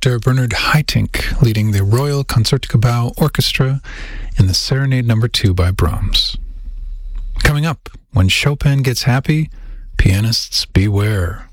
Conductor Bernard Haitink leading the Royal Concertgebouw Orchestra in the Serenade No. 2 by Brahms. Coming up, when Chopin gets happy, pianists beware.